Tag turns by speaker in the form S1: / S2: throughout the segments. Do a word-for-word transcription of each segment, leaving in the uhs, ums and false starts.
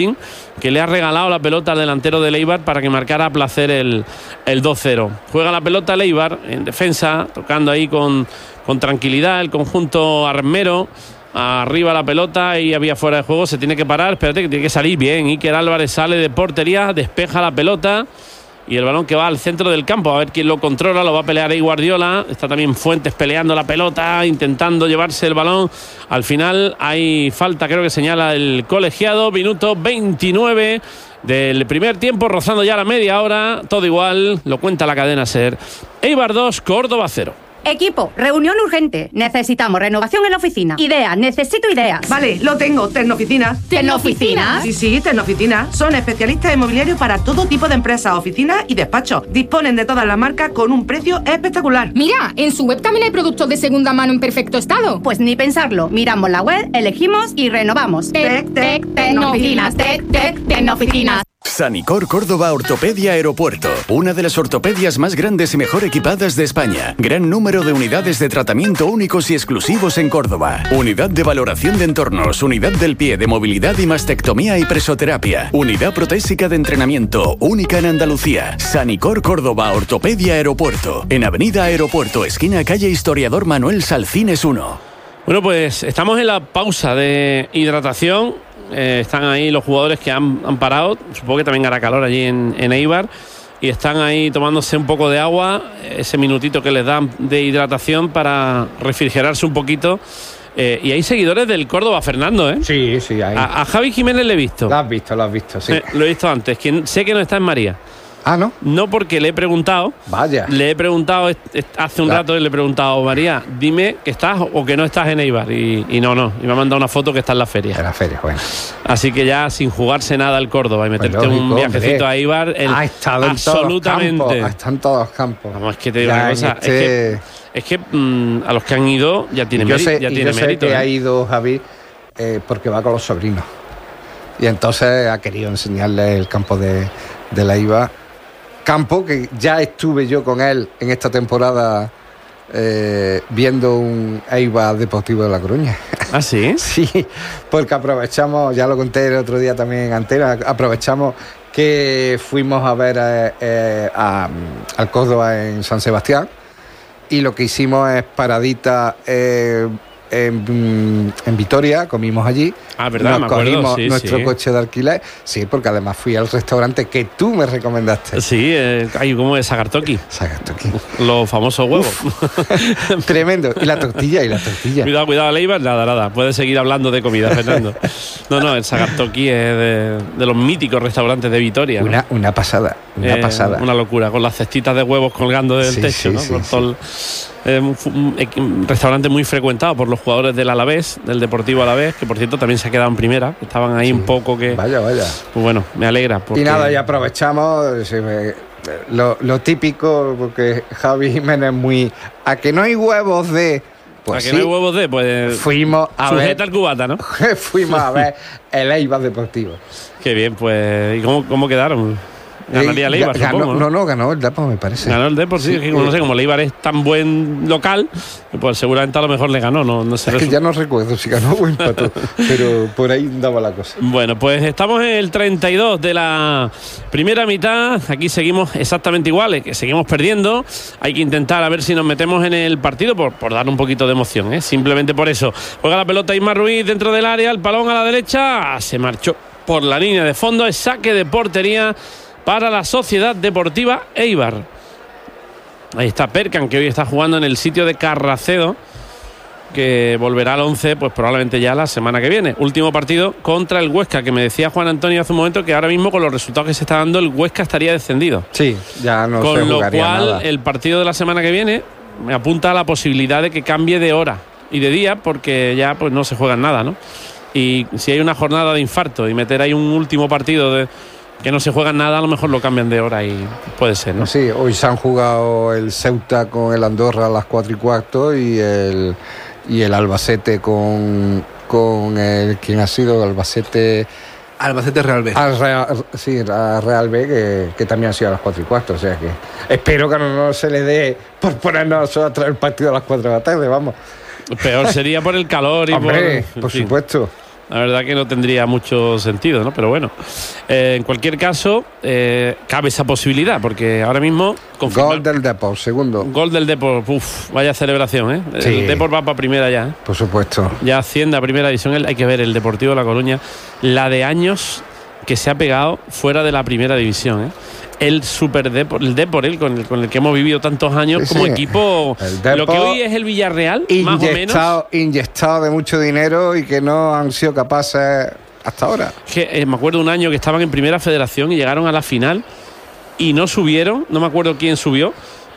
S1: que le ha regalado la pelota al delantero de Eibar para que marcara a placer el, el dos cero. Juega la pelota el Eibar en defensa, tocando ahí con, con tranquilidad el conjunto armero. Arriba la pelota y había fuera de juego, se tiene que parar, espérate que tiene que salir bien. Iker Álvarez sale de portería, despeja la pelota y el balón que va al centro del campo, a ver quién lo controla, lo va a pelear ahí Guardiola. Está también Fuentes peleando la pelota, intentando llevarse el balón. Al final hay falta, creo que señala el colegiado. Minuto veintinueve del primer tiempo, rozando ya la media hora. Todo igual, lo cuenta la cadena SER. Eibar dos, Córdoba cero.
S2: Equipo, reunión urgente. Necesitamos renovación en la oficina. Ideas, necesito ideas.
S3: Vale, lo tengo. Tecnooficinas.
S2: ¿Tecnooficinas?
S3: Sí, sí, Tecnooficinas. Son especialistas inmobiliarios para todo tipo de empresas, oficinas y despachos. Disponen de todas las marcas con un precio espectacular.
S4: Mira, en su web también hay productos de segunda mano en perfecto estado.
S2: Pues ni pensarlo. Miramos la web, elegimos y renovamos.
S4: Tec, tec, Tecnooficinas. Tec, tec, Tecnooficinas.
S5: Sanicor Córdoba Ortopedia Aeropuerto, una de las ortopedias más grandes y mejor equipadas de España. Gran número de unidades de tratamiento únicos y exclusivos en Córdoba. Unidad de valoración de entornos, unidad del pie de movilidad y mastectomía y presoterapia. Unidad protésica de entrenamiento, única en Andalucía. Sanicor Córdoba Ortopedia Aeropuerto, en Avenida Aeropuerto, esquina calle Historiador Manuel Salcines uno.
S1: Bueno, pues estamos en la pausa de hidratación. Eh, están ahí los jugadores que han, han parado. Supongo que también hará calor allí en, en Eibar. Y están ahí tomándose un poco de agua, ese minutito que les dan de hidratación para refrigerarse un poquito. Eh, y hay seguidores del Córdoba, Fernando, ¿eh?
S6: Sí, sí, hay.
S1: A, a Javi Jiménez le he visto.
S6: Lo has visto, lo has visto, sí.
S1: Eh, lo he visto antes. Que sé que no está en María.
S6: Ah, ¿no?
S1: No, porque le he preguntado.
S6: Vaya.
S1: Le he preguntado hace un
S6: claro.
S1: rato y le he preguntado, María, dime que estás o que no estás en Eibar. Y, y no, no. Y me ha mandado una foto que está en la feria.
S6: En la feria, bueno.
S1: Así que ya sin jugarse nada al Córdoba y meterte pues lógico, un viajecito hombre. A Eibar. El,
S6: ha estado
S1: absolutamente.
S6: En todos los campos, está en todos los campos.
S1: Vamos, es que te digo una cosa. Este... Es que, es que mmm, a los que han ido ya tienen
S6: yo sé,
S1: ya
S6: y
S1: tiene
S6: yo sé
S1: mérito.
S6: que
S1: ¿eh?
S6: ha ido Javi eh, porque va con los sobrinos. Y entonces ha querido enseñarle el campo de, de la Eibar. Campo que ya estuve yo con él en esta temporada eh, viendo un Eibar Deportivo de La Coruña.
S1: ¿Ah, sí?
S6: Sí, porque aprovechamos, ya lo conté el otro día también en Antena, aprovechamos que fuimos a ver eh, eh, a, al Córdoba en San Sebastián y lo que hicimos es paradita eh, En, en Vitoria, comimos allí.
S1: Ah, verdad,
S6: nos
S1: me acuerdo,
S6: cogimos
S1: sí,
S6: nuestro
S1: sí.
S6: coche de alquiler. Sí, porque además fui al restaurante que tú me recomendaste.
S1: Sí, eh, hay como de Sagartoki.
S6: Sagartoki.
S1: Los famosos huevos.
S6: Tremendo. Y la tortilla, y la tortilla.
S1: Cuidado, cuidado, Leibar. Nada, nada. Puedes seguir hablando de comida, Fernando. No, no, el Sagartoki es de, de los míticos restaurantes de Vitoria, ¿no?
S6: Una, una pasada, una eh, pasada.
S1: Una locura, con las cestitas de huevos colgando del
S6: sí,
S1: techo,
S6: sí,
S1: ¿no?
S6: Sí,
S1: por
S6: sí.
S1: todo el, Eh, un, un, un restaurante muy frecuentado por los jugadores del Alavés, del Deportivo Alavés, que por cierto también se ha quedado en primera. Estaban ahí sí. un poco que.
S6: Vaya, vaya.
S1: Pues bueno, me alegra. Porque...
S6: Y nada, ya aprovechamos sí, me, lo, lo típico, porque Javi Jiménez es muy. A que no hay huevos de. Pues
S1: ¿A que
S6: sí,
S1: no hay huevos de? Pues.
S6: Fuimos a
S1: sujeta
S6: ver.
S1: al cubata, ¿no?
S6: Fuimos a ver el Eibar Deportivo.
S1: Qué bien, pues. ¿Y cómo, cómo quedaron? Ganaría el Eibar,
S6: ganó,
S1: supongo, ¿no?
S6: No, no, ganó el Depor, me parece.
S1: Ganó el Depor, sí. sí que, no sé, como el Eibar es tan buen local, pues seguramente a lo mejor le ganó. No, no sé.
S6: Es que ya no recuerdo si ganó o empató, pero por ahí daba la cosa.
S1: Bueno, pues estamos en el treinta y dos de la primera mitad. Aquí seguimos exactamente iguales, que seguimos perdiendo. Hay que intentar a ver si nos metemos en el partido por, por dar un poquito de emoción, ¿eh? Simplemente por eso. Juega la pelota Ismar Ruiz dentro del área, el balón a la derecha. Se marchó por la línea de fondo. Es saque de portería para la Sociedad Deportiva Eibar. Ahí está Perkan, que hoy está jugando en el sitio de Carracedo, que volverá al once pues probablemente ya la semana que viene. Último partido contra el Huesca, que me decía Juan Antonio hace un momento que ahora mismo con los resultados que se está dando el Huesca estaría descendido.
S6: Sí, ya no
S1: con
S6: se
S1: lo
S6: jugaría
S1: cual
S6: nada.
S1: El partido de la semana que viene me apunta a la posibilidad de que cambie de hora y de día, porque ya pues no se juega nada, ¿no? Y si hay una jornada de infarto y meter ahí un último partido de que no se juega nada, a lo mejor lo cambian de hora y puede ser, ¿no?
S6: Sí, hoy se han jugado el Ceuta con el Andorra a las cuatro y cuarto y el y el Albacete con con el quien ha sido Albacete
S7: Albacete Real B.
S6: Al Real, sí, a Real B que, que también ha sido a las cuatro y cuarto, o sea que espero que no, no se le dé por ponernos a traer el partido a las cuatro de la tarde, vamos.
S1: Peor sería por el calor y
S6: Hombre,
S1: por,
S6: por
S1: fin.
S6: supuesto.
S1: La verdad que no tendría mucho sentido, ¿no? Pero bueno, eh, en cualquier caso, eh, cabe esa posibilidad, porque ahora mismo...
S6: Confirmar... Gol del Depor, segundo.
S1: Gol del Depor, uff, vaya celebración, ¿eh?
S6: Sí.
S1: El Depor va para primera ya, ¿eh?
S6: Por supuesto.
S1: Ya asciende a primera división. Hay que ver el Deportivo de La Coruña, la de años que se ha pegado fuera de la primera división, ¿eh? El Super Depor, el Depor, el con, el con el que hemos vivido tantos años sí, como sí. equipo. Lo que hoy es el Villarreal, más o menos.
S6: Inyectado de mucho dinero y que no han sido capaces hasta ahora.
S1: Que, eh, me acuerdo un año que estaban en primera federación y llegaron a la final y no subieron, no me acuerdo quién subió,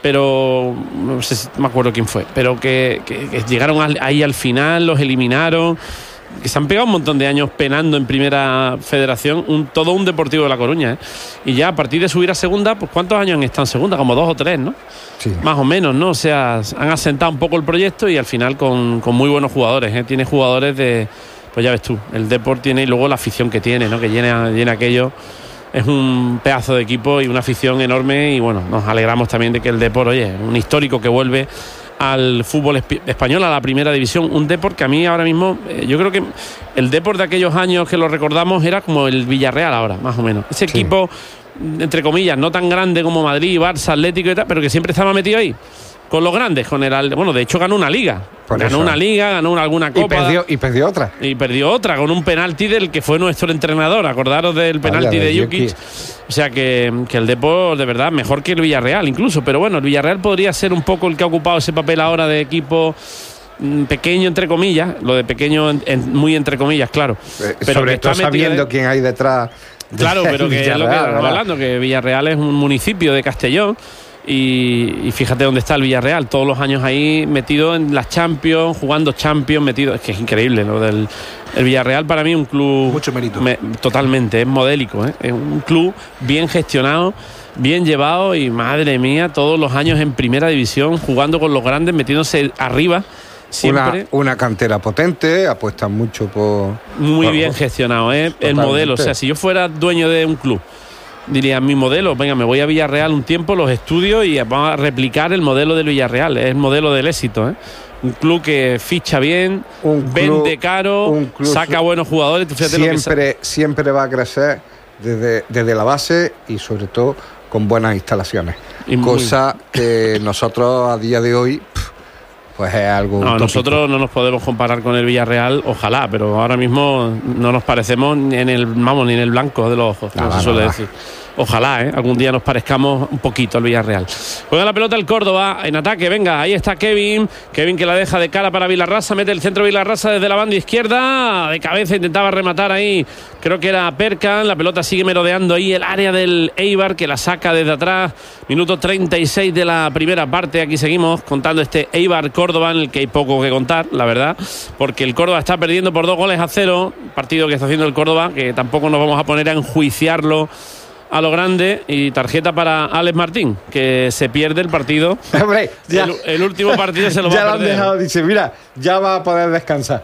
S1: pero no sé si me acuerdo quién fue, pero que, que, que llegaron al, ahí al final, los eliminaron. Que se han pegado un montón de años penando en primera federación, un, todo un Deportivo de La Coruña, ¿eh? Y ya a partir de subir a segunda, pues ¿cuántos años han estado en segunda? Como dos o tres, ¿no?
S6: Sí.
S1: Más o menos, ¿no? O sea, han asentado un poco el proyecto y al final con, con muy buenos jugadores, ¿eh? Tiene jugadores de, pues ya ves tú, el Depor tiene y luego la afición que tiene, ¿no? Que llena, llena aquello. Es un pedazo de equipo y una afición enorme y bueno, nos alegramos también de que el Depor, oye, un histórico que vuelve al fútbol esp- español, a la primera división, un Depor que a mí ahora mismo, eh, yo creo que el Depor de aquellos años que lo recordamos era como el Villarreal ahora, más o menos. Ese sí. Equipo, entre comillas, no tan grande como Madrid, Barça, Atlético y tal, pero que siempre estaba metido ahí, con los grandes, con el, bueno, de hecho ganó una liga.
S6: Por
S1: ganó
S6: eso.
S1: una liga, ganó una, alguna copa.
S6: Y perdió, y perdió otra.
S1: Y perdió otra, con un penalti del que fue nuestro entrenador. Acordaros del penalti de Jukic. O sea que, que el Depor, de verdad, mejor que el Villarreal incluso. Pero bueno, el Villarreal podría ser un poco el que ha ocupado ese papel ahora de equipo mm, pequeño, entre comillas. Lo de pequeño, en, en, muy entre comillas, claro.
S6: Eh,
S1: pero
S6: sobre todo sabiendo de... quién hay detrás. De
S1: claro, pero que es lo que estamos hablando, que Villarreal es un municipio de Castellón. Y, y fíjate dónde está el Villarreal, todos los años ahí metido en las Champions, jugando Champions, metido, es que es increíble lo del el Villarreal. Para mí un club
S7: mucho mérito,
S1: me, totalmente, es modélico, ¿eh? Es un club bien gestionado, bien llevado y madre mía, todos los años en primera división, jugando con los grandes, metiéndose arriba siempre.
S6: Una, una cantera potente, apuestan mucho por...
S1: Muy
S6: por,
S1: bien gestionado, ¿eh? El modelo, o sea, si yo fuera dueño de un club, diría, mi modelo, venga, me voy a Villarreal un tiempo, los estudio y vamos a replicar el modelo del Villarreal, es el modelo del éxito, ¿eh? Un club que ficha bien, un vende club, caro, un club saca buenos jugadores.
S6: Fíjate siempre, lo que siempre va a crecer desde, desde la base y sobre todo con buenas instalaciones. Y cosa muy... que nosotros a día de hoy... Pues es algo
S1: no, nosotros no nos podemos comparar con el Villarreal, ojalá, pero ahora mismo no nos parecemos ni en el, vamos, ni en el blanco de los ojos, como se suele decir. Ojalá, ¿eh? Algún día nos parezcamos un poquito al Villarreal. Juega la pelota el Córdoba en ataque, venga, ahí está Kevin, Kevin que la deja de cara para Vilarrasa, mete el centro Vilarrasa desde la banda izquierda, de cabeza intentaba rematar ahí, creo que era Perkan, la pelota sigue merodeando ahí el área del Eibar que la saca desde atrás, minuto treinta y seis de la primera parte, aquí seguimos contando este Eibar Córdoba en el que hay poco que contar, la verdad, porque el Córdoba está perdiendo por dos goles a cero, partido que está haciendo el Córdoba, que tampoco nos vamos a poner a enjuiciarlo a lo grande, y tarjeta para Alex Martín, que se pierde el partido.
S6: Hombre, ya,
S1: el, el último partido se lo va a perder.
S6: Ya lo han dejado, dice, mira, ya va a poder descansar.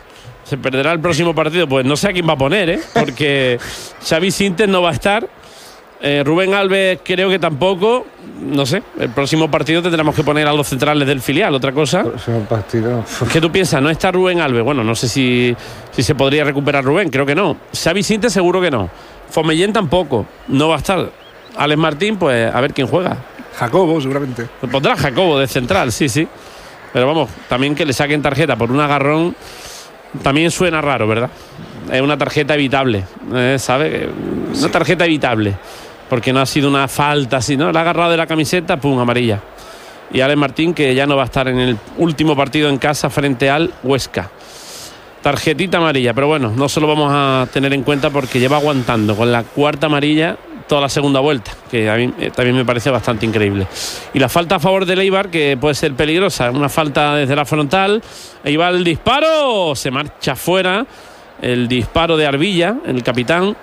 S1: Se perderá el próximo partido, pues no sé a quién va a poner, ¿eh? Porque Xavi Sintes no va a estar, eh, Rubén Alves creo que tampoco, no sé, el próximo partido tendremos que poner a los centrales del filial, otra cosa.
S6: El próximo partido.
S1: ¿Qué tú piensas? ¿No está Rubén Alves? Bueno, no sé si, si se podría recuperar Rubén, creo que no. Xavi Sintes seguro que no. Fomellén tampoco, no va a estar. Alex Martín, pues a ver quién juega.
S7: Jacobo, seguramente.
S1: Pues pondrá Jacobo de central, sí, sí. Pero vamos, también que le saquen tarjeta por un agarrón, también suena raro, ¿verdad? Es una tarjeta evitable, ¿eh? ¿Sabe? Una sí. tarjeta evitable, porque no ha sido una falta así, ¿no? Le ha agarrado de la camiseta, pum, amarilla. Y Alex Martín, que ya no va a estar en el último partido en casa frente al Huesca. Tarjetita amarilla, pero bueno, no se lo vamos a tener en cuenta porque lleva aguantando con la cuarta amarilla toda la segunda vuelta, que a mí eh, también me parece bastante increíble. Y la falta a favor del Eibar, que puede ser peligrosa, una falta desde la frontal, ahí va el disparo, se marcha fuera, el disparo de Arbilla, el capitán,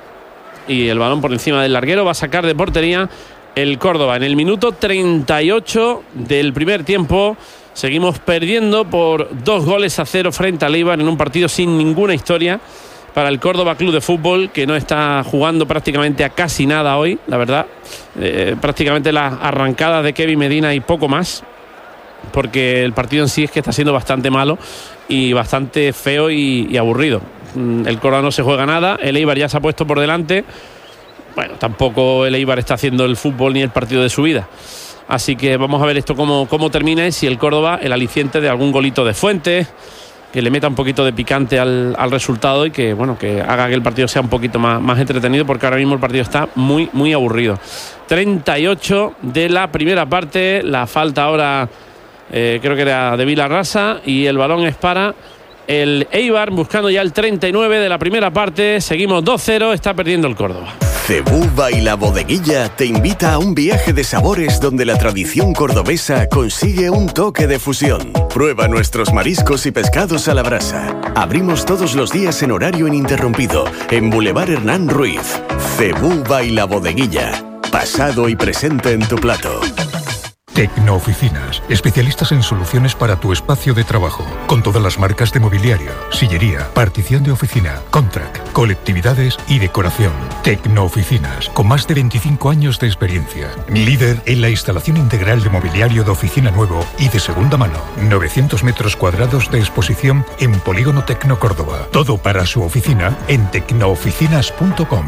S1: y el balón por encima del larguero, va a sacar de portería el Córdoba. En el minuto treinta y ocho del primer tiempo, seguimos perdiendo por dos goles a cero frente al Eibar en un partido sin ninguna historia para el Córdoba Club de Fútbol, que no está jugando prácticamente a casi nada hoy, la verdad. Eh, prácticamente las arrancadas de Kevin Medina y poco más, porque el partido en sí es que está siendo bastante malo y bastante feo y, y aburrido. el Córdoba no se juega nada, el Eibar ya se ha puesto por delante. Bueno, tampoco el Eibar está haciendo el fútbol ni el partido de su vida. Así que vamos a ver esto cómo, cómo termina y si el Córdoba, el aliciente de algún golito de Fuentes, que le meta un poquito de picante al, al resultado y que, bueno, que haga que el partido sea un poquito más, más entretenido, porque ahora mismo el partido está muy, muy aburrido. treinta y ocho de la primera parte, la falta ahora eh, creo que era de Vilarrasa y el balón es para el Eibar, buscando ya el treinta y nueve de la primera parte. Seguimos dos cero, está perdiendo el Córdoba.
S5: Cebuba y la Bodeguilla te invita a un viaje de sabores donde la tradición cordobesa consigue un toque de fusión. Prueba nuestros mariscos y pescados a la brasa. Abrimos todos los días en horario ininterrumpido en Boulevard Hernán Ruiz. Cebuba y la Bodeguilla, pasado y presente en tu plato.
S7: Tecnooficinas, especialistas en soluciones para tu espacio de trabajo, con todas las marcas de mobiliario, sillería, partición de oficina, contract, colectividades y decoración. Tecnooficinas, con más de veinticinco años de experiencia, líder en la instalación integral de mobiliario de oficina nuevo y de segunda mano. novecientos metros cuadrados de exposición en Polígono Tecno Córdoba. Todo para su oficina en tecnooficinas punto com.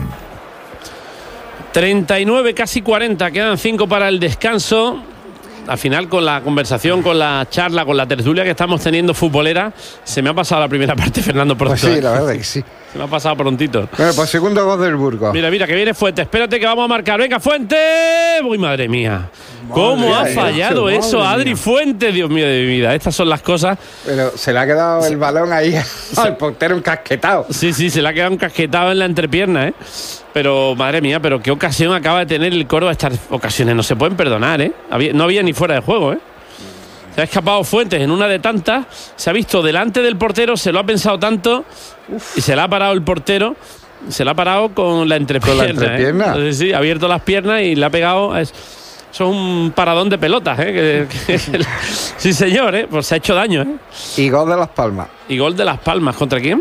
S1: treinta y nueve, casi cuarenta, quedan cinco para el descanso. Al final, con la conversación, con la charla, con la tertulia que estamos teniendo futbolera, se me ha pasado la primera parte, Fernando, pronto.
S6: Pues sí, la verdad que sí.
S1: Se me ha pasado prontito.
S6: Bueno, pues segundo gol del Burgos.
S1: Mira, mira, que viene Fuentes. Espérate que vamos a marcar. ¡Venga, Fuentes! ¡Uy, madre mía! ¿Cómo
S6: Madre
S1: ha fallado
S6: madre
S1: eso,
S6: mía.
S1: Adri Fuentes? Dios mío de mi vida. Estas son las cosas.
S6: Pero se le ha quedado el balón ahí al portero encasquetado.
S1: Sí, sí, se le ha quedado un casquetado en la entrepierna, ¿eh? Pero, madre mía, pero qué ocasión acaba de tener el Córdoba. Estas ocasiones no se pueden perdonar, ¿eh? Había, no había ni fuera de juego, ¿eh? Se ha escapado Fuentes en una de tantas, se ha visto delante del portero, se lo ha pensado tanto. Uf. Y se le ha parado el portero, se le ha parado con la entrepierna.
S6: ¿Con la entrepierna?
S1: ¿eh? Entonces, sí, ha abierto las piernas y le ha pegado. Es, eso es un paradón de pelotas, ¿eh? Que, que, sí, señor, ¿eh? Pues se ha hecho daño, ¿eh?
S6: Y gol de Las Palmas.
S1: Y gol de Las Palmas, ¿contra quién?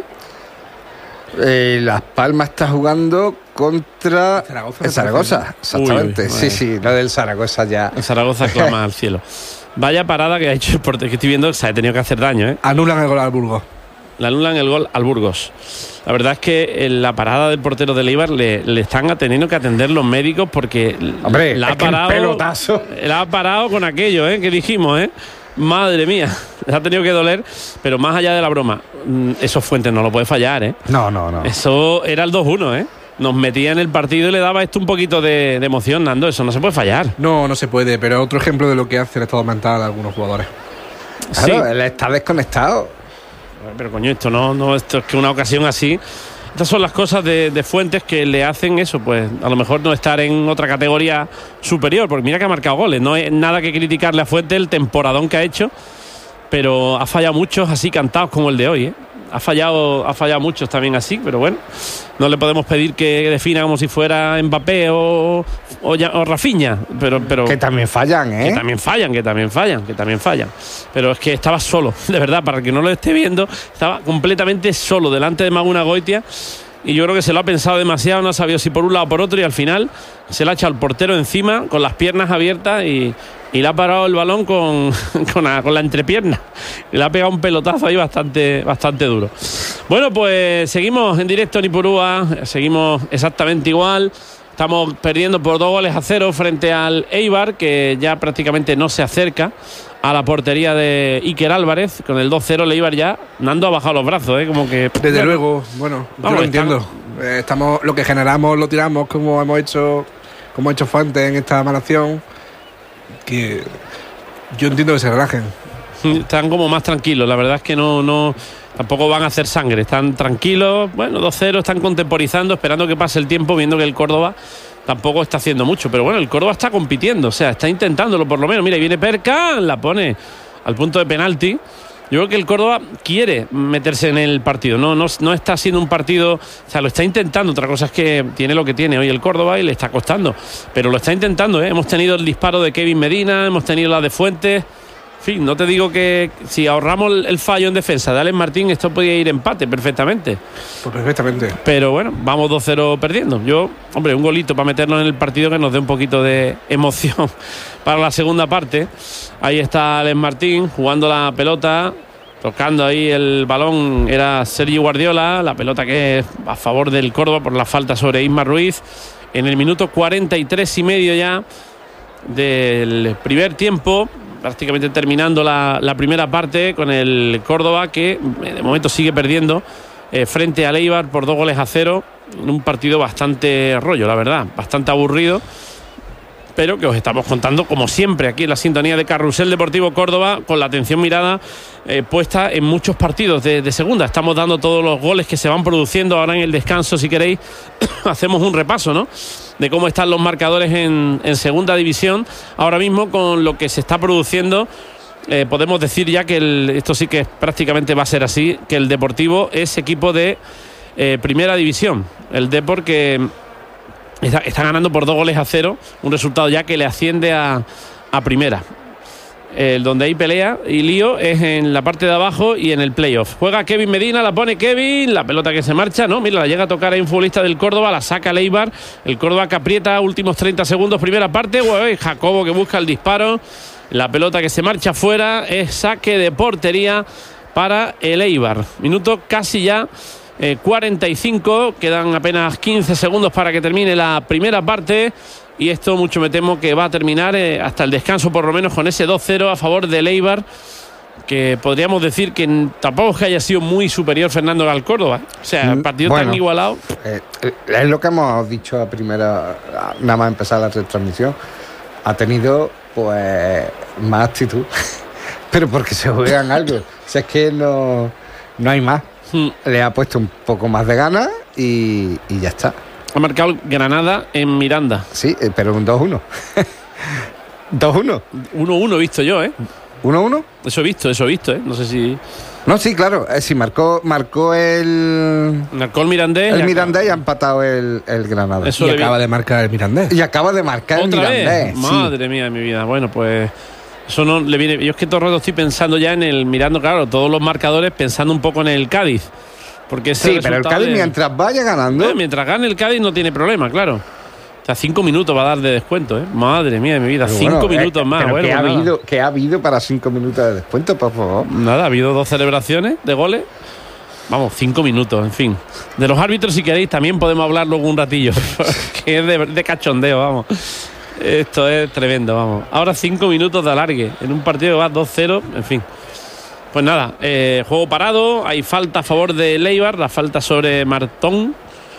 S6: Eh, Las Palmas está jugando contra Zaragoza. El Zaragoza, exactamente. Uy, uy, sí, sí, lo del Zaragoza ya.
S1: El Zaragoza clama al cielo. Vaya parada que ha hecho el portero, que estoy viendo que se ha tenido que hacer daño, ¿eh?
S8: Anulan el gol al Burgos.
S1: Le anulan el gol al Burgos. La verdad es que en la parada del portero del Eibar le, le están teniendo que atender los médicos porque
S6: Hombre,
S1: la ha
S6: es que
S1: parado,
S6: pelotazo.
S1: La ha parado con aquello, ¿eh? Que dijimos, ¿eh? Madre mía, le ha tenido que doler. Pero más allá de la broma, esos Fuentes no lo puede fallar, ¿eh?
S6: No, no, no.
S1: Eso era el dos uno, ¿eh? Nos metía en el partido y le daba esto un poquito de, de emoción, Nando. Eso no se puede fallar.
S8: No, no se puede, pero otro ejemplo de lo que hace el estado mental de algunos jugadores.
S6: Claro,
S1: sí.
S6: Él está desconectado.
S1: Pero coño, esto no, no, esto es que una ocasión así. Estas son las cosas de, de Fuentes que le hacen eso, pues a lo mejor no estar en otra categoría superior, porque mira que ha marcado goles. No hay nada que criticarle a Fuentes, el temporadón que ha hecho, pero ha fallado muchos así cantados como el de hoy, ¿eh? Ha fallado, ha fallado muchos también así, pero bueno, no le podemos pedir que defina como si fuera Mbappé o, o, o Rafinha, pero, pero
S6: que también fallan, ¿eh?
S1: Que también fallan, que también fallan, que también fallan. Pero es que estaba solo, de verdad, para el que no lo esté viendo, estaba completamente solo delante de Maguna Goitia. Y yo creo que se lo ha pensado demasiado, no ha sabido si por un lado o por otro, y al final se le ha echado el portero encima con las piernas abiertas y, y le ha parado el balón con, con, la, con la entrepierna. Y le ha pegado un pelotazo ahí bastante, bastante duro. Bueno, pues seguimos en directo en Ipurúa, seguimos exactamente igual. Estamos perdiendo por dos goles a cero frente al Eibar, que ya prácticamente no se acerca a la portería de Iker Álvarez. Con el dos cero el Eibar ya, Nando ha bajado los brazos, ¿eh? Como que...
S8: Desde bueno, luego, bueno, yo vamos, lo entiendo. Estamos... Eh, estamos, lo que generamos lo tiramos, como hemos hecho, como ha hecho Fuentes en esta mala acción, que yo entiendo que se relajen.
S1: Están como más tranquilos, la verdad es que no... no tampoco van a hacer sangre, están tranquilos, bueno, dos cero, están contemporizando, esperando que pase el tiempo, viendo que el Córdoba tampoco está haciendo mucho, pero bueno, el Córdoba está compitiendo, o sea, está intentándolo por lo menos. Mira, viene Perca, la pone al punto de penalti. Yo creo que el Córdoba quiere meterse en el partido, no, no, no está siendo un partido, o sea, lo está intentando. Otra cosa es que tiene lo que tiene hoy el Córdoba y le está costando, pero lo está intentando, ¿eh? Hemos tenido el disparo de Kevin Medina, hemos tenido la de Fuentes. En fin, no te digo que si ahorramos el fallo en defensa de Alex Martín, esto podría ir empate perfectamente.
S8: Pues perfectamente.
S1: Pero bueno, vamos dos cero perdiendo. Yo, hombre, un golito para meternos en el partido que nos dé un poquito de emoción para la segunda parte. Ahí está Alex Martín jugando la pelota. Tocando ahí el balón era Sergi Guardiola, la pelota que es a favor del Córdoba por la falta sobre Isma Ruiz. En el minuto cuarenta y tres y medio ya del primer tiempo, prácticamente terminando la, la primera parte, con el Córdoba que de momento sigue perdiendo eh, frente al Eibar por dos goles a cero, en un partido bastante rollo, la verdad, bastante aburrido, pero que os estamos contando como siempre aquí en la sintonía de Carrusel Deportivo Córdoba, con la atención mirada eh, puesta en muchos partidos de, de segunda. Estamos dando todos los goles que se van produciendo. Ahora en el descanso, si queréis, hacemos un repaso, ¿no?, de cómo están los marcadores en, en segunda división. Ahora mismo, con lo que se está produciendo, eh, podemos decir ya que el, esto sí que prácticamente va a ser así, que el Deportivo es equipo de eh, primera división. El Depor que Está, está ganando por dos goles a cero, un resultado ya que le asciende a, a primera. El donde hay pelea y lío es en la parte de abajo y en el playoff. Juega Kevin Medina, la pone Kevin, la pelota que se marcha, no, mira, la llega a tocar ahí un futbolista del Córdoba, la saca el Eibar, el Córdoba que aprieta, últimos treinta segundos, primera parte, uy, Jacobo que busca el disparo, la pelota que se marcha fuera, es saque de portería para el Eibar. Minuto casi ya Eh, cuarenta y cinco, quedan apenas quince segundos para que termine la primera parte, y esto mucho me temo que va a terminar eh, hasta el descanso, por lo menos con ese dos cero a favor del Eibar, que podríamos decir que tampoco es que haya sido muy superior Fernando al Córdoba, o sea, el partido
S6: bueno,
S1: tan igualado.
S6: Eh, es lo que hemos dicho a primera, nada más empezar la retransmisión, ha tenido pues más actitud, pero porque se juegan algo, o sea, es que no, no hay más. Le ha puesto un poco más de ganas y, y ya está.
S1: Ha marcado Granada en Miranda.
S6: Sí, pero un dos uno. dos uno.
S1: uno uno he visto yo, ¿eh?
S6: ¿uno uno?
S1: Eso he visto, eso he visto, ¿eh? No sé si...
S6: No, sí, claro. Eh, sí, marcó, marcó el...
S1: Marcó el Mirandés.
S6: El Mirandés y ha empatado el, el Granada.
S8: Eso y acaba vi... de marcar el Mirandés.
S6: Y acaba de marcar el Mirandés.
S1: Sí. Madre mía de mi vida. Bueno, pues... Eso no le viene. Yo es que todo el rato estoy pensando ya en el, mirando, claro, todos los marcadores, pensando un poco en el Cádiz. Porque ese
S6: sí, pero el Cádiz, de, mientras vaya ganando.
S1: Eh, mientras gane el Cádiz no tiene problema, claro. O sea, cinco minutos va a dar de descuento, ¿eh? Madre mía de mi vida, pero cinco bueno, minutos eh, más.
S6: Pero
S1: bueno,
S6: ¿qué, ha
S1: pues
S6: habido, ¿Qué ha habido para cinco minutos de descuento, por favor?
S1: Nada, ha habido dos celebraciones de goles. Vamos, cinco minutos, en fin. De los árbitros, si queréis, también podemos hablar luego un ratillo. Que es de, de cachondeo, vamos. Esto es tremendo, vamos. Ahora cinco minutos de alargue en un partido que va dos cero, en fin. Pues nada, eh, juego parado, hay falta a favor de Eibar, la falta sobre Martón,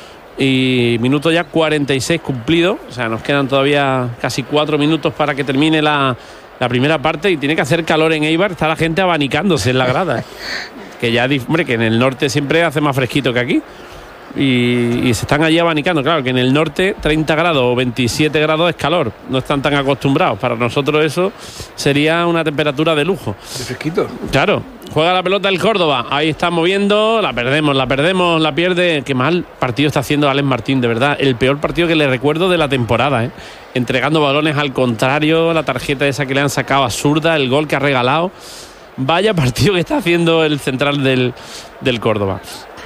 S1: y minuto ya cuarenta y seis cumplido, o sea, nos quedan todavía casi cuatro minutos para que termine la, la primera parte, y tiene que hacer calor en Eibar, está la gente abanicándose en la grada. Que ya, hombre, que en el norte siempre hace más fresquito que aquí. Y, y se están allí abanicando, claro, que en el norte treinta grados o veintisiete grados es calor, no están tan acostumbrados. Para nosotros eso sería una temperatura de lujo.
S8: De fresquito.
S1: Claro, juega la pelota el Córdoba, ahí está moviendo, la perdemos, la perdemos, la pierde. Qué mal partido está haciendo Alex Martín, de verdad, el peor partido que le recuerdo de la temporada, ¿eh? Entregando balones al contrario, la tarjeta esa que le han sacado absurda, el gol que ha regalado. Vaya partido que está haciendo el central del, del Córdoba.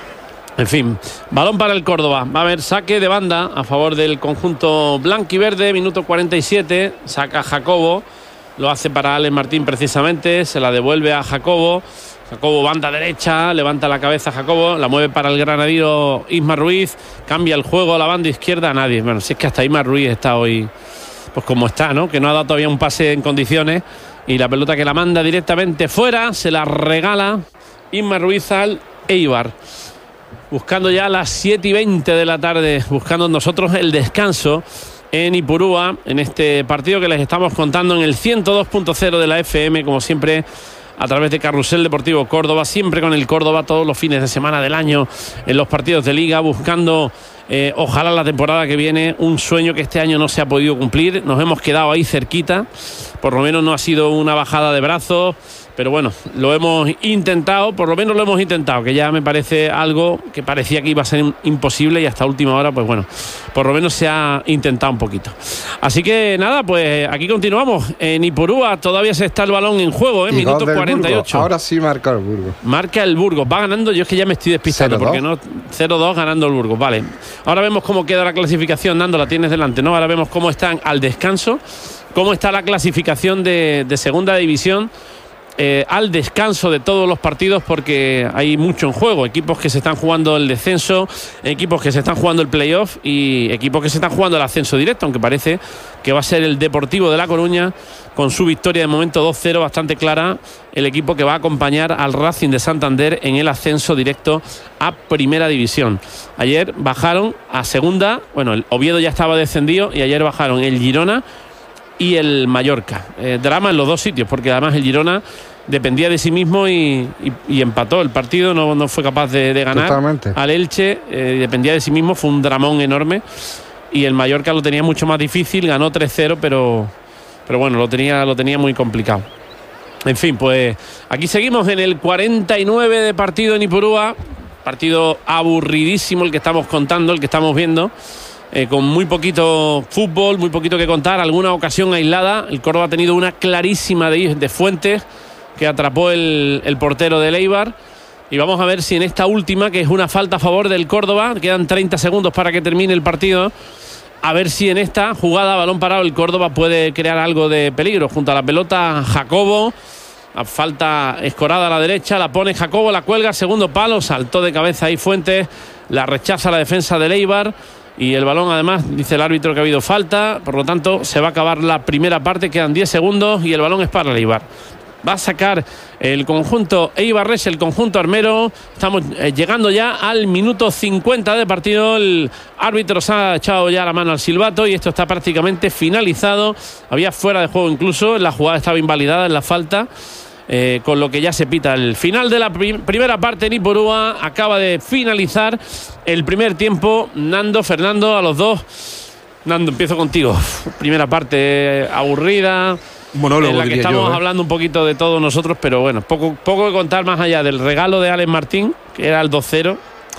S1: En fin, balón para el Córdoba. Va a haber saque de banda a favor del conjunto blanquiverde. Minuto cuarenta y siete. Saca Jacobo. Lo hace para Alex Martín precisamente. Se la devuelve a Jacobo. Jacobo, banda derecha. Levanta la cabeza Jacobo. La mueve para el granadino Isma Ruiz. Cambia el juego a la banda izquierda. Nadie. Bueno, si es que hasta Isma Ruiz está hoy, pues como está, ¿no? Que no ha dado todavía un pase en condiciones. Y la pelota que la manda directamente fuera. Se la regala Isma Ruiz al Eibar. Buscando ya las siete y veinte de la tarde, buscando nosotros el descanso en Ipurúa, en este partido que les estamos contando en el ciento dos punto cero de la F M, como siempre, a través de Carrusel Deportivo Córdoba, siempre con el Córdoba todos los fines de semana del año en los partidos de Liga, buscando, eh, ojalá la temporada que viene, un sueño que este año no se ha podido cumplir. Nos hemos quedado ahí cerquita, por lo menos no ha sido una bajada de brazos. Pero bueno, lo hemos intentado, por lo menos lo hemos intentado, que ya me parece algo que parecía que iba a ser imposible y hasta última hora, pues bueno, por lo menos se ha intentado un poquito. Así que nada, pues aquí continuamos. En Ipurúa todavía se está el balón en juego, ¿eh? Minuto cuarenta y ocho.
S6: Ahora sí marca el Burgos.
S1: Marca el Burgos, va ganando, yo es que ya me estoy despistando, cero dos. Porque no, cero dos ganando el Burgos, vale. Ahora vemos cómo queda la clasificación, Nando, la tienes delante, ¿no? Ahora vemos cómo están al descanso, cómo está la clasificación de, de segunda división. eh, al descanso de todos los partidos, porque hay mucho en juego. Equipos que se están jugando el descenso, equipos que se están jugando el playoff y equipos que se están jugando el ascenso directo, aunque parece que va a ser el Deportivo de La Coruña, con su victoria de momento dos cero bastante clara, el equipo que va a acompañar al Racing de Santander en el ascenso directo a Primera División. Ayer bajaron a Segunda, bueno, el Oviedo ya estaba descendido y ayer bajaron el Girona y el Mallorca. Eh, drama en los dos sitios, porque además el Girona dependía de sí mismo y, y, y empató el partido, no, no fue capaz de, de ganar. Totalmente. Al Elche, eh, dependía de sí mismo, fue un dramón enorme, y el Mallorca lo tenía mucho más difícil, ganó tres cero, pero, pero bueno, lo tenía, lo tenía muy complicado. En fin, pues aquí seguimos en el cuarenta y nueve de partido en Ipurúa, partido aburridísimo el que estamos contando, el que estamos viendo. Eh, con muy poquito fútbol, muy poquito que contar, alguna ocasión aislada. El Córdoba ha tenido una clarísima de, de Fuentes, que atrapó el, el portero del Eibar. Y vamos a ver si en esta última, que es una falta a favor del Córdoba, quedan treinta segundos para que termine el partido, a ver si en esta jugada, balón parado, el Córdoba puede crear algo de peligro. Junto a la pelota, Jacobo, a falta escorada a la derecha, la pone Jacobo, la cuelga, segundo palo, saltó de cabeza ahí Fuentes, la rechaza la defensa del Eibar. Y el balón, además, dice el árbitro que ha habido falta, por lo tanto se va a acabar la primera parte, quedan diez segundos y el balón es para el Eibar. Va a sacar el conjunto Eibarres, el conjunto armero. Estamos eh, llegando ya al minuto cincuenta de partido. El árbitro se ha echado ya la mano al silbato y esto está prácticamente finalizado. Había fuera de juego incluso, la jugada estaba invalidada en la falta. Eh, con lo que ya se pita el final de la prim- primera parte en Ipurúa. Acaba de finalizar el primer tiempo. Nando, Fernando, a los dos. Nando, empiezo contigo. Primera parte aburrida, monólogo, en la que estamos yo, ¿eh? hablando un poquito de todos nosotros, pero bueno, poco, poco que contar más allá del regalo de Alex Martín, que era el dos cero,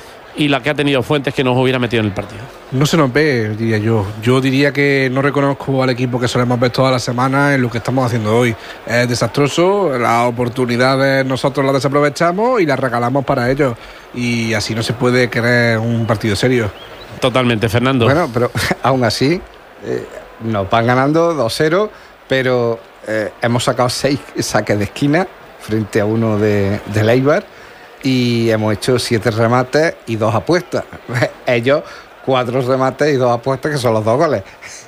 S1: y la que ha tenido Fuentes, que nos hubiera metido en el partido.
S8: No se nos ve, diría yo. Yo diría que no reconozco al equipo que solemos ver toda la semana en lo que estamos haciendo hoy. Es desastroso, las oportunidades nosotros las desaprovechamos y las regalamos para ellos. Y así no se puede querer un partido serio.
S1: Totalmente, Fernando.
S6: Bueno, pero aún así, eh, nos van ganando dos cero, pero eh, hemos sacado seis saques de esquina frente a uno de, de Eibar. Y hemos hecho siete remates y dos apuestas. Ellos, cuatro remates y dos apuestas, que son los dos goles.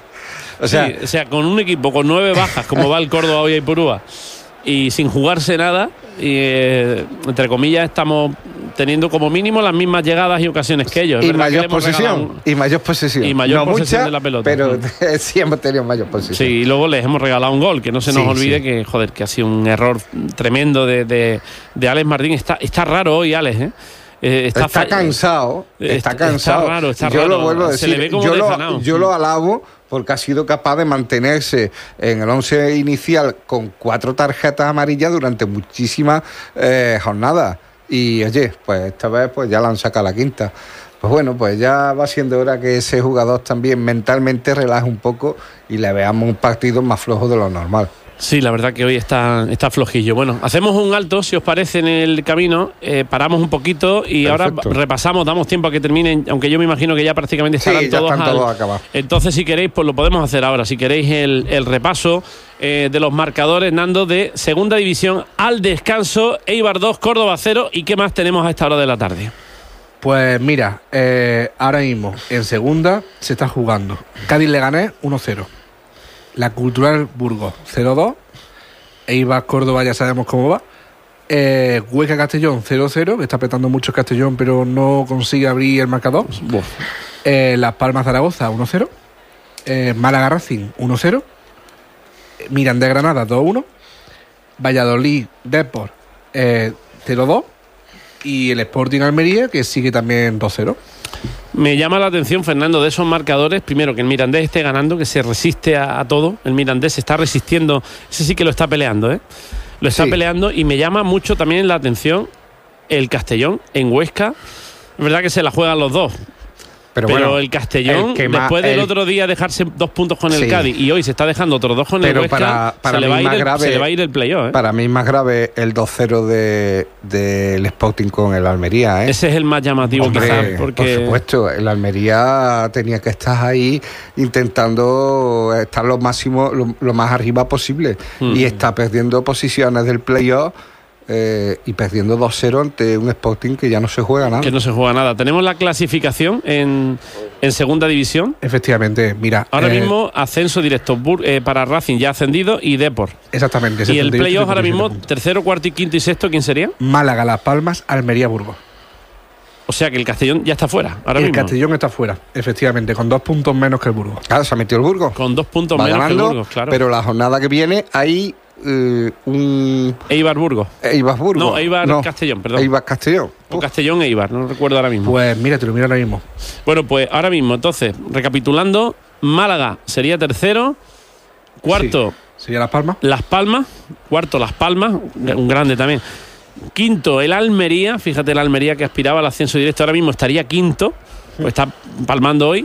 S1: O sea, sí, o sea, con un equipo con nueve bajas, como va el Córdoba hoy a Ipurúa, y sin jugarse nada, y, eh, entre comillas, estamos teniendo como mínimo las mismas llegadas y ocasiones que ellos.
S6: Y mayor posesión. Un... Y mayor posesión.
S1: Y mayor
S6: no
S1: posesión
S6: mucha,
S1: de la pelota.
S6: Pero sí hemos tenido mayor posesión.
S1: Sí, y luego les hemos regalado un gol, que no se nos sí, olvide sí. que, joder, que ha sido un error tremendo de, de, de Alex Martín. Está, está raro hoy, Alex, ¿eh?
S6: Eh, está, está cansado, está, está cansado.
S1: Está raro, está
S6: yo
S1: raro.
S6: lo vuelvo a decir,
S1: se le ve como
S6: yo,
S1: desanado.
S6: lo, yo lo alabo porque ha sido capaz de mantenerse en el once inicial con cuatro tarjetas amarillas durante muchísimas eh, jornadas. Y oye, pues esta vez pues ya la han sacado la quinta. Pues bueno, pues ya va siendo hora que ese jugador también mentalmente relaje un poco y le veamos un partido más flojo de lo normal.
S1: Sí, la verdad que hoy está, está flojillo. Bueno, hacemos un alto, si os parece, en el camino, eh, paramos un poquito y Perfecto. Ahora repasamos, damos tiempo a que terminen, aunque yo me imagino que ya prácticamente estarán
S6: sí, ya
S1: todos,
S6: están
S1: al...
S6: todos acabados.
S1: Entonces, si queréis, pues lo podemos hacer ahora. Si queréis el, el repaso eh, de los marcadores, Nando, de Segunda División al descanso, Eibar dos, Córdoba cero, ¿y qué más tenemos a esta hora de la tarde?
S8: Pues mira, eh, ahora mismo en Segunda se está jugando Cádiz-Leganés uno cero. La Cultural Burgos cero dos, Eibar Córdoba ya sabemos cómo va, eh, Huesca Castellón cero cero, que está apretando mucho Castellón pero no consigue abrir el marcador, eh, Las Palmas Zaragoza uno cero, eh, Málaga Racing uno cero, Mirandés Granada dos uno, Valladolid Depor eh, cero dos y el Sporting Almería, que sigue también dos cero.
S1: Me llama la atención, Fernando, de esos marcadores, primero que el Mirandés esté ganando, que se resiste a, a todo. El Mirandés se está resistiendo, ese sí que lo está peleando, ¿eh? Lo está sí. peleando, y me llama mucho también la atención el Castellón en Huesca. Es verdad que se la juegan los dos,
S6: Pero,
S1: pero
S6: bueno,
S1: el Castellón,
S6: el que más-
S1: después del
S6: el-
S1: otro día dejarse dos puntos con el
S6: Sí.
S1: Cádiz y hoy se está dejando otros dos con el
S6: Pero
S1: Huesca,
S6: para- para
S1: se, le
S6: mí
S1: va a ir
S6: más
S1: el,
S6: grave-
S1: se le va a ir el playoff. ¿eh?
S6: Para mí más grave el dos cero de, del Sporting con el Almería, ¿eh?
S1: Ese es el más llamativo,
S6: Hombre,
S1: quizás, porque
S6: por supuesto, el Almería tenía que estar ahí intentando estar lo máximo, lo, lo más arriba posible,
S1: Mm.
S6: y está perdiendo posiciones del playoff eh, y perdiendo dos cero ante un Sporting que ya no se juega nada.
S1: que no se juega nada. Tenemos la clasificación en, en segunda división.
S8: Efectivamente, mira.
S1: Ahora
S8: eh,
S1: mismo ascenso directo Bur- eh, para Racing ya ascendido y Depor.
S8: Exactamente.
S1: Y el
S8: setenta y ocho,
S1: playoff ahora
S8: setenta y siete
S1: mismo,
S8: puntos.
S1: tercero, cuarto y quinto y sexto, ¿quién sería?
S8: Málaga, Las Palmas, Almería, Burgos.
S1: O sea que el Castellón ya está fuera. Ahora
S8: el
S1: mismo.
S8: Castellón está fuera, efectivamente, con dos puntos menos que el Burgos.
S6: Claro, se ha metido el Burgos.
S1: Con dos puntos
S6: Va
S1: menos
S6: ganando,
S1: que el Burgos, claro.
S6: pero la jornada que viene hay eh, un
S1: Eibar Burgos.
S6: Eibar Burgos.
S1: No, Eibar Castellón, perdón.
S6: Eibar Castellón.
S1: O Castellón e Eibar, no recuerdo ahora mismo.
S8: Pues mira, te lo miro ahora mismo.
S1: Bueno, pues ahora mismo, entonces, recapitulando, Málaga sería tercero, cuarto
S8: Sí. ¿Sería Las Palmas?
S1: Las Palmas, cuarto Las Palmas, un grande también. Quinto el Almería, fíjate el Almería que aspiraba al ascenso directo, ahora mismo estaría quinto, pues está palmando hoy.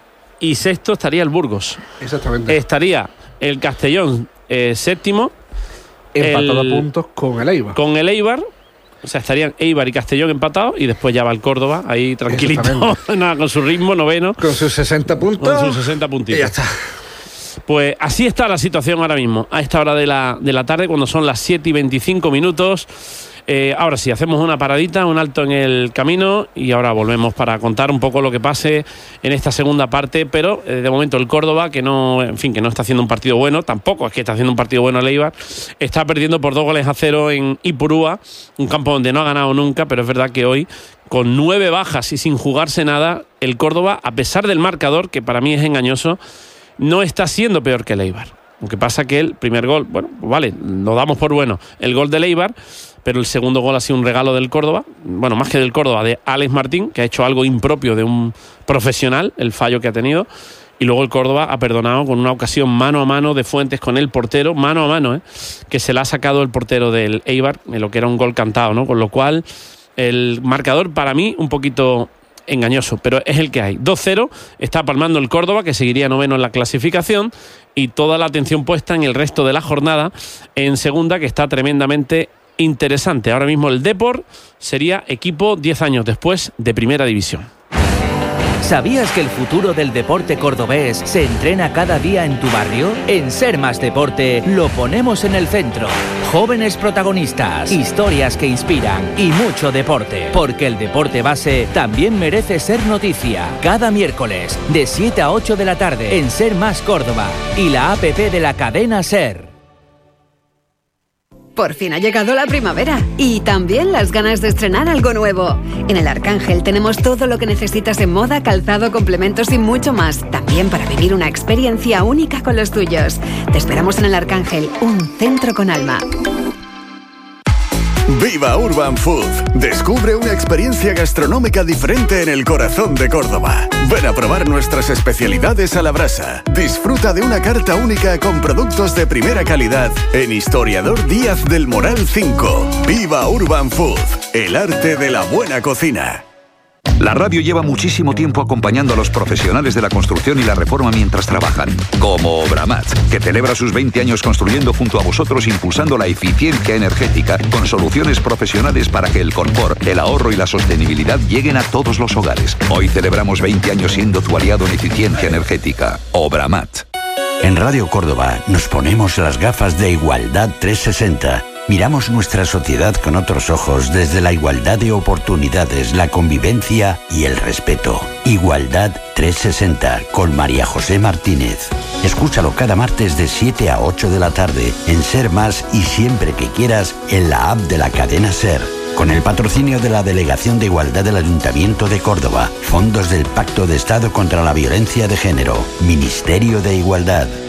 S1: Y sexto estaría el Burgos.
S8: Exactamente.
S1: Estaría el Castellón eh, séptimo.
S8: Empatado
S1: el-
S8: a puntos con el Eibar.
S1: Con el Eibar, o sea, estarían Eibar y Castellón empatados y después ya va el Córdoba ahí tranquilito,
S8: Exactamente.
S1: nada, con su ritmo, noveno,
S6: Con sus sesenta puntos.
S1: con sus sesenta
S6: Y
S1: puntitos.
S6: ya está.
S1: Pues así está la situación ahora mismo, a esta hora de la, de la tarde, cuando son las siete y veinticinco minutos. Eh, ahora sí, hacemos una paradita, un alto en el camino y ahora volvemos para contar un poco lo que pase en esta segunda parte, pero eh, de momento el Córdoba, que no, en fin, que no está haciendo un partido bueno, tampoco es que está haciendo un partido bueno el Eibar, está perdiendo por dos goles a cero en Ipurúa, un campo donde no ha ganado nunca, pero es verdad que hoy, con nueve bajas y sin jugarse nada, el Córdoba, a pesar del marcador, que para mí es engañoso, no está siendo peor que el Eibar. Lo que pasa que el primer gol, bueno, pues vale, lo damos por bueno, el gol del Eibar, pero el segundo gol ha sido un regalo del Córdoba, bueno, más que del Córdoba, de Alex Martín, que ha hecho algo impropio de un profesional, el fallo que ha tenido, y luego el Córdoba ha perdonado con una ocasión mano a mano de Fuentes con el portero, mano a mano, ¿eh? que se la ha sacado el portero del Eibar, en lo que era un gol cantado, ¿no? Con lo cual, el marcador para mí un poquito engañoso, pero es el que hay. dos cero, está palmando el Córdoba, que seguiría noveno en la clasificación, y toda la atención puesta en el resto de la jornada en segunda, que está tremendamente interesante. Ahora mismo el Depor sería equipo diez años después de Primera División.
S9: ¿Sabías que el futuro del deporte cordobés se entrena cada día en tu barrio? En Ser Más Deporte lo ponemos en el centro. Jóvenes protagonistas, historias que inspiran y mucho deporte. Porque el deporte base también merece ser noticia. Cada miércoles de siete a ocho de la tarde en Ser Más Córdoba y la app de la cadena Ser.
S10: Por fin ha llegado la primavera y también las ganas de estrenar algo nuevo. En el Arcángel tenemos todo lo que necesitas en moda, calzado, complementos y mucho más. También para vivir una experiencia única con los tuyos. Te esperamos en el Arcángel, un centro con alma.
S5: Viva Urban Food. Descubre una experiencia gastronómica diferente en el corazón de Córdoba. Ven a probar nuestras especialidades a la brasa. Disfruta de una carta única con productos de primera calidad en Historiador Díaz del Moral cinco. Viva Urban Food. El arte de la buena cocina.
S11: La radio lleva muchísimo tiempo acompañando a los profesionales de la construcción y la reforma mientras trabajan. Como Obramat, que celebra sus veinte años construyendo junto a vosotros, impulsando la eficiencia energética con soluciones profesionales para que el confort, el ahorro y la sostenibilidad lleguen a todos los hogares. Hoy celebramos veinte años siendo tu aliado en eficiencia energética. Obramat.
S12: En Radio Córdoba nos ponemos las gafas de Igualdad trescientos sesenta. Miramos nuestra sociedad con otros ojos desde la igualdad de oportunidades, la convivencia y el respeto. Igualdad trescientos sesenta con María José Martínez. Escúchalo cada martes de siete a ocho de la tarde en Ser Más y siempre que quieras en la app de la cadena Ser. Con el patrocinio de la Delegación de Igualdad del Ayuntamiento de Córdoba, fondos del Pacto de Estado contra la Violencia de Género, Ministerio de Igualdad.